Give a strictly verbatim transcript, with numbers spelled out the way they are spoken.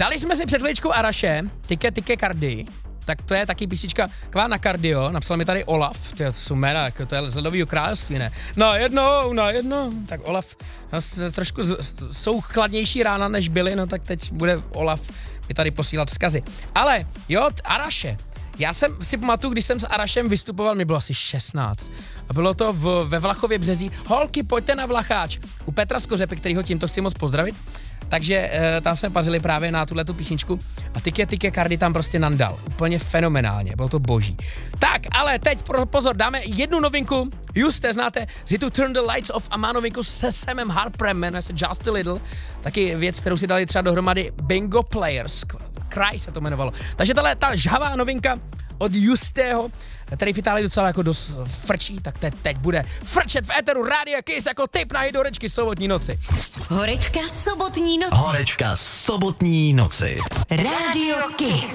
Dali jsme si před chvíličkou Araše, Tike Tike Cardi, tak to je taky písnička kvá na kardio, napsal mi tady Olaf, to jsou jména, jako to je z Ledovýho království, ne? Na jednou, na jednou, tak Olaf, no, trošku z, jsou chladnější rána, než byly, no tak teď bude Olaf mi tady posílat vzkazy. Ale jo, Araše, já jsem si pamatuju, když jsem s Arašem vystupoval, mi bylo asi šestnáct. A bylo to v, ve Vlachově Březí. Holky, pojďte na Vlacháč. U Petra Skořepy, kterýho tímto chci moc pozdravit. Takže e, tam jsme pařili právě na tuhletu písničku a Tike Tike Cardi tam prostě nandal. Úplně fenomenálně, bylo to boží. Tak, ale teď pro, pozor, dáme jednu novinku. Juste, znáte z hitu Turn the Lights Off a má novinku se Samem Harperem, jmenuje se Just a Little. Taky věc, kterou si dali třeba dohromady Bingo Players. Cry se to jmenovalo. Takže tahle ta žhavá novinka od Justého, který v Itálii docela jako dost frčí, tak te, teď bude frčet v éteru Rádia Kiss jako tip na hit horečky sobotní noci. Horečka sobotní noci. Horečka sobotní noci. Rádio Kiss.